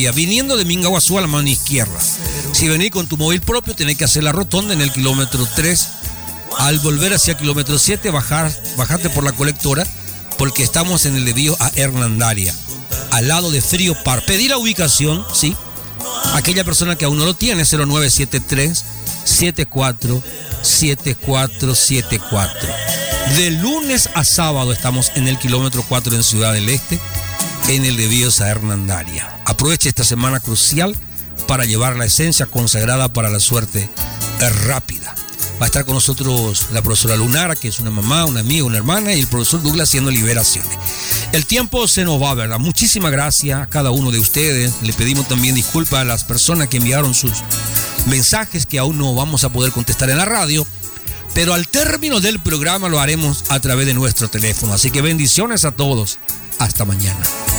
vía. Viniendo de Mingaguazú a la mano izquierda. Si venís con tu móvil propio, tenés que hacer la rotonda en el kilómetro 3. Al volver hacia kilómetro 7, bajarte por la colectora, porque estamos en el desvío a Hernandaria, al lado de Frío Par. Pedí la ubicación, ¿sí? Aquella persona que aún no lo tiene, 0973-747474. De lunes a sábado estamos en el kilómetro 4 en Ciudad del Este, en el desvío a Hernandaria. Aproveche esta semana crucial para llevar la esencia consagrada para la suerte rápida. Va a estar con nosotros la profesora Lunara, que es una mamá, una amiga, una hermana, y el profesor Douglas haciendo liberaciones. El tiempo se nos va, ¿verdad? Muchísimas gracias a cada uno de ustedes. Le pedimos también disculpas a las personas que enviaron sus mensajes que aún no vamos a poder contestar en la radio, pero al término del programa lo haremos a través de nuestro teléfono. Así que bendiciones a todos. Hasta mañana.